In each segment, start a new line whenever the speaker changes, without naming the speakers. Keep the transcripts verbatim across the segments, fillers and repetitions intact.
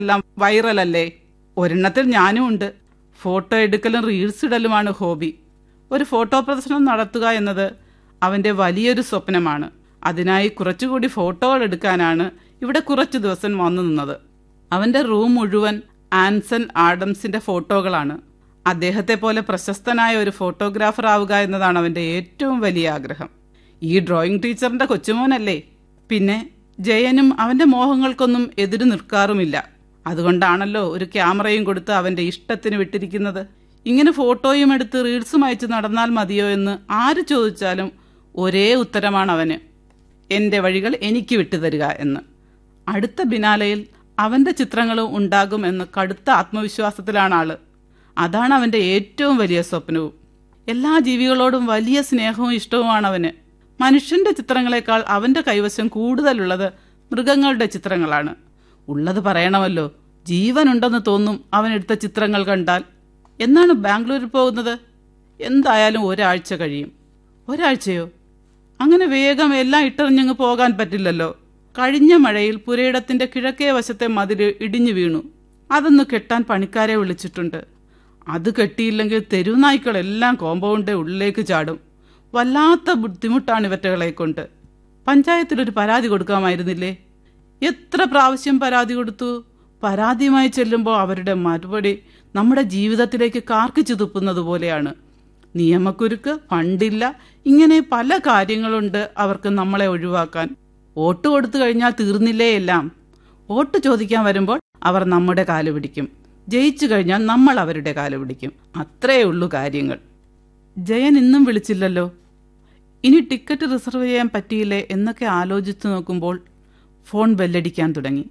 എല്ലാം വൈറലല്ലേ. ഒരെണ്ണത്തിൽ ഞാനും ഉണ്ട്. ഫോട്ടോ എടുക്കലും റീൽസ് ഇടലുമാണ് ഹോബി. ഒരു ഫോട്ടോ പ്രദർശനം നടത്തുക എന്നത് അവൻ്റെ വലിയൊരു സ്വപ്നമാണ്. അതിനായി കുറച്ചുകൂടി ഫോട്ടോകൾ എടുക്കാനാണ് ഇവിടെ കുറച്ചു ദിവസം വന്നു നിന്നത്. അവൻ്റെ റൂം മുഴുവൻ ആൻസൺ ആഡംസിൻ്റെ ഫോട്ടോകളാണ്. അദ്ദേഹത്തെ പോലെ പ്രശസ്തനായ ഒരു ഫോട്ടോഗ്രാഫർ ആവുക എന്നതാണ് അവൻ്റെ ഏറ്റവും വലിയ ആഗ്രഹം. ഈ ഡ്രോയിങ് ടീച്ചറിൻ്റെ കൊച്ചുമോനല്ലേ. പിന്നെ ജയനും അവൻ്റെ മോഹങ്ങൾക്കൊന്നും എതിരു നിൽക്കാറുമില്ല. അതുകൊണ്ടാണല്ലോ ഒരു ക്യാമറയും കൊടുത്ത് അവൻ്റെ ഇഷ്ടത്തിന് വിട്ടിരിക്കുന്നത്. ഇങ്ങനെ ഫോട്ടോയും എടുത്ത് റീൽസും അയച്ച് നടന്നാൽ മതിയോ എന്ന് ആര് ചോദിച്ചാലും ഒരേ ഉത്തരമാണ് അവന്: എൻ്റെ വഴികൾ എനിക്ക് വിട്ടുതരിക എന്ന്. അടുത്ത ബിനാലയിൽ അവൻ്റെ ചിത്രങ്ങളും ഉണ്ടാകും എന്ന് കടുത്ത ആത്മവിശ്വാസത്തിലാണ് ആള്. അതാണ് അവൻ്റെ ഏറ്റവും വലിയ സ്വപ്നവും. എല്ലാ ജീവികളോടും വലിയ സ്നേഹവും ഇഷ്ടവുമാണ് അവന്. മനുഷ്യൻ്റെ ചിത്രങ്ങളെക്കാൾ അവൻ്റെ കൈവശം കൂടുതലുള്ളത് മൃഗങ്ങളുടെ ചിത്രങ്ങളാണ്. ഉള്ളത് പറയണമല്ലോ, ജീവനുണ്ടെന്ന് തോന്നും അവനെടുത്ത ചിത്രങ്ങൾ കണ്ടാൽ. എന്നാണ് ബാംഗ്ലൂരിൽ പോകുന്നത്? എന്തായാലും ഒരാഴ്ച കഴിയും. ഒരാഴ്ചയോ? അങ്ങനെ വേഗം എല്ലാം ഇട്ടെറിഞ്ഞങ്ങ് പോകാൻ പറ്റില്ലല്ലോ. കഴിഞ്ഞ മഴയിൽ പുരയിടത്തിൻ്റെ കിഴക്കേ വശത്തെ മതിൽ ഇടിഞ്ഞു വീണു. അതൊന്ന് കെട്ടാൻ പണിക്കാരെ വിളിച്ചിട്ടുണ്ട്. അത് കെട്ടിയില്ലെങ്കിൽ തെരുവുനായ്ക്കളെല്ലാം കോമ്പൗണ്ടിൻ്റെ ഉള്ളിലേക്ക് ചാടും. വല്ലാത്ത ബുദ്ധിമുട്ടാണ് ഇവറ്റകളെ കൊണ്ട്. പഞ്ചായത്തിലൊരു പരാതി കൊടുക്കാമായിരുന്നില്ലേ? എത്ര പ്രാവശ്യം പരാതി കൊടുത്തു. പരാതിയുമായി ചെല്ലുമ്പോൾ അവരുടെ മറുപടി നമ്മുടെ ജീവിതത്തിലേക്ക് കാർക്കിച്ചു തുപ്പുന്നത് പോലെയാണ്. നിയമക്കുരുക്ക്, ഫണ്ടില്ല, ഇങ്ങനെ പല കാര്യങ്ങളുണ്ട് അവർക്ക് നമ്മളെ ഒഴിവാക്കാൻ. വോട്ട് കൊടുത്തു കഴിഞ്ഞാൽ തീർന്നില്ലേ എല്ലാം. വോട്ട് ചോദിക്കാൻ വരുമ്പോൾ അവർ നമ്മുടെ കാല് പിടിക്കും. ജയിച്ചു കഴിഞ്ഞാൽ നമ്മൾ അവരുടെ കാല് പിടിക്കും. അത്രയേ ഉള്ളൂ കാര്യങ്ങൾ. ജയൻ ഇന്നും വിളിച്ചില്ലല്ലോ. ഇനി ടിക്കറ്റ് റിസർവ് ചെയ്യാൻ പറ്റിയില്ലേ എന്നൊക്കെ ആലോചിച്ചു നോക്കുമ്പോൾ ഫോൺ ബെല്ലടിക്കാൻ തുടങ്ങി.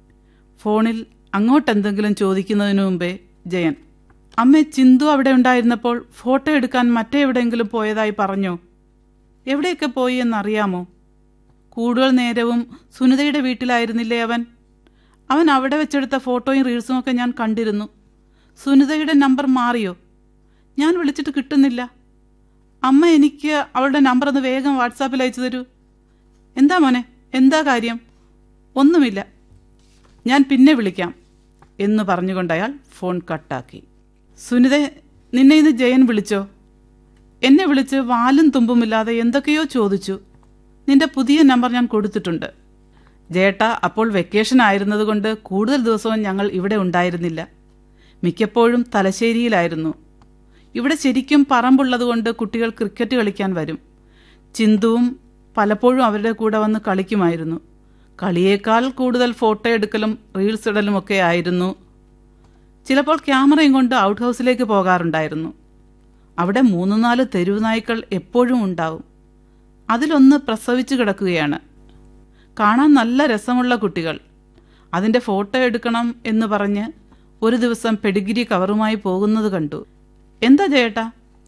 ഫോണിൽ അങ്ങോട്ടെന്തെങ്കിലും ചോദിക്കുന്നതിനു മുമ്പേ ജയൻ: അമ്മേ, ചിന്തു അവിടെ ഉണ്ടായിരുന്നപ്പോൾ ഫോട്ടോ എടുക്കാൻ മറ്റെവിടെയെങ്കിലും പോയതായി പറഞ്ഞോ? എവിടെയൊക്കെ പോയി എന്നറിയാമോ? കൂടുതൽ നേരവും സുനിതയുടെ വീട്ടിലായിരുന്നില്ലേ അവൻ? അവൻ അവിടെ വെച്ചെടുത്ത ഫോട്ടോയും റീൽസും ഒക്കെ ഞാൻ കണ്ടിരുന്നു. സുനിതയുടെ നമ്പർ മാറിയോ? ഞാൻ വിളിച്ചിട്ട് കിട്ടുന്നില്ല. അമ്മ, എനിക്ക് അവളുടെ നമ്പർ ഒന്ന് വേഗം വാട്സാപ്പിൽ അയച്ചു തരൂ. എന്താ മോനെ, എന്താ കാര്യം? ഒന്നുമില്ല, ഞാൻ പിന്നെ വിളിക്കാം എന്ന് പറഞ്ഞുകൊണ്ട് അയാൾ ഫോൺ കട്ടാക്കി. സുനിത, നിന്നെ ഇന്ന് ജയൻ വിളിച്ചോ? എന്നെ വിളിച്ച് വാലും തുമ്പുമില്ലാതെ എന്തൊക്കെയോ ചോദിച്ചു. നിന്റെ പുതിയ നമ്പർ ഞാൻ കൊടുത്തിട്ടുണ്ട്. ജേട്ടാ, അപ്പോൾ വെക്കേഷൻ ആയിരുന്നതുകൊണ്ട് കൂടുതൽ ദിവസവും ഞങ്ങൾ ഇവിടെ ഉണ്ടായിരുന്നില്ല. മിക്കപ്പോഴും തലശ്ശേരിയിലായിരുന്നു. ഇവിടെ ശരിക്കും പറമ്പുള്ളതുകൊണ്ട് കുട്ടികൾ ക്രിക്കറ്റ് കളിക്കാൻ വരും. ചിന്തുവും പലപ്പോഴും അവരുടെ കൂടെ വന്ന് കളിക്കുമായിരുന്നു. കളിയേക്കാൾ കൂടുതൽ ഫോട്ടോ എടുക്കലും റീൽസ് ഇടലും ഒക്കെ ആയിരുന്നു. ചിലപ്പോൾ ക്യാമറയും കൊണ്ട് ഔട്ട് ഹൗസിലേക്ക് പോകാറുണ്ടായിരുന്നു. അവിടെ മൂന്ന് നാല് തെരുവ് നായ്ക്കൾ എപ്പോഴും ഉണ്ടാവും. അതിലൊന്ന് പ്രസവിച്ചു കിടക്കുകയാണ്. കാണാൻ നല്ല രസമുള്ള കുട്ടികൾ. അതിൻ്റെ ഫോട്ടോ എടുക്കണം എന്ന് പറഞ്ഞ് ഒരു ദിവസം പെഡിഗിരി കവറുമായി പോകുന്നത് കണ്ടു. എന്താ ചേട്ടാ?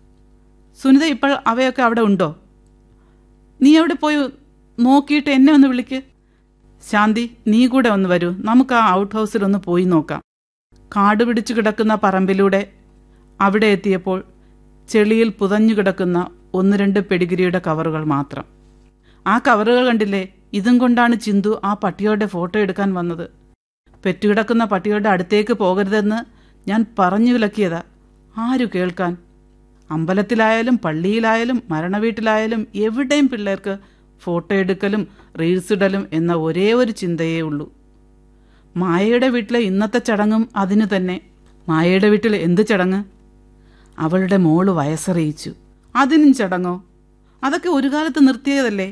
സുനിത ഇപ്പോൾ അവയൊക്കെ അവിടെ ഉണ്ടോ? നീ അവിടെ പോയി നോക്കിയിട്ട് എന്നെ ഒന്ന് വിളിക്ക്. ശാന്തി, നീ കൂടെ ഒന്ന് വരൂ. നമുക്ക് ആ ഔട്ട് ഹൗസിലൊന്ന് പോയി നോക്കാം. കാട് പിടിച്ചു കിടക്കുന്ന പറമ്പിലൂടെ അവിടെ എത്തിയപ്പോൾ ചെളിയിൽ പുതഞ്ഞു കിടക്കുന്ന ഒന്ന് രണ്ട് പെഡിഗിരിയുടെ കവറുകൾ മാത്രം. ആ കവറുകൾ കണ്ടില്ലേ? ഇതും കൊണ്ടാണ് ചിന്തു ആ പട്ടിയുടെ ഫോട്ടോ എടുക്കാൻ വന്നത്. പെറ്റുകിടക്കുന്ന പട്ടിയുടെ അടുത്തേക്ക് പോകരുതെന്ന് ഞാൻ പറഞ്ഞു വിലക്കിയതാ. ആരു കേൾക്കാൻ? അമ്പലത്തിലായാലും പള്ളിയിലായാലും മരണവീട്ടിലായാലും എവിടെയും പിള്ളേർക്ക് ഫോട്ടോ എടുക്കലും റീൽസ് ഇടലും എന്ന ഒരേ ഒരു ചിന്തയേ ഉള്ളൂ. മായയുടെ വീട്ടിലെ ഇന്നത്തെ ചടങ്ങും അതിന് തന്നെ. മായയുടെ വീട്ടിൽ എന്ത് ചടങ്ങ്? അവളുടെ മോള് വയസ്സറിയിച്ചു. അതിനും ചടങ്ങോ? അതൊക്കെ ഒരു കാലത്ത് നിർത്തിയതല്ലേ.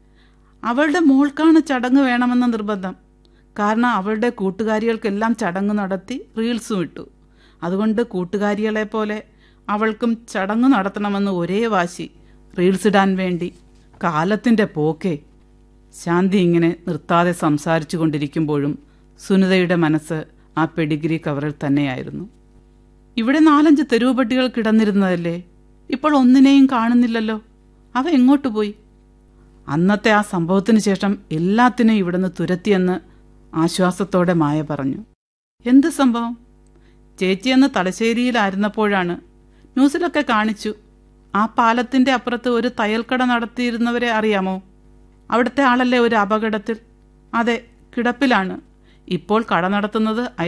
അവളുടെ മോൾക്കാണ് ചടങ്ങ് വേണമെന്ന നിർബന്ധം. കാരണം അവളുടെ കൂട്ടുകാരികൾക്കെല്ലാം ചടങ്ങ് നടത്തി റീൽസും ഇട്ടു. അതുകൊണ്ട് കൂട്ടുകാരികളെ പോലെ അവൾക്കും ചടങ്ങ് നടത്തണമെന്ന് ഒരേ വാശി. റീൽസ് ഇടാൻ വേണ്ടി. കാലത്തിൻ്റെ പോക്കേ. ശാന്തി ഇങ്ങനെ നിർത്താതെ സംസാരിച്ചു കൊണ്ടിരിക്കുമ്പോഴും സുനിതയുടെ മനസ്സ് ആ പെഡിഗ്രി കവറിൽ തന്നെയായിരുന്നു. ഇവിടെ നാലഞ്ച് തെരുവ് പട്ടികൾ കിടന്നിരുന്നതല്ലേ, ഇപ്പോൾ ഒന്നിനെയും കാണുന്നില്ലല്ലോ. അവ എങ്ങോട്ട് പോയി? അന്നത്തെ ആ സംഭവത്തിന് ശേഷം എല്ലാത്തിനും ഇവിടുന്ന് തുരത്തിയെന്ന് ആശ്വാസത്തോടെ മായ പറഞ്ഞു. എന്ത് സംഭവം? ചേച്ചിയെന്ന് തലശ്ശേരിയിലായിരുന്നപ്പോഴാണ്. ന്യൂസിലൊക്കെ കാണിച്ചു. ആ പാലത്തിൻ്റെ അപ്പുറത്ത് ഒരു തയ്യൽക്കട നടത്തിയിരുന്നവരെ അറിയാമോ? അവിടുത്തെ ആളല്ലേ ഒരു അപകടത്തിൽ? അതെ, കിടപ്പിലാണ്. ഇപ്പോൾ കട നടത്തുന്നത്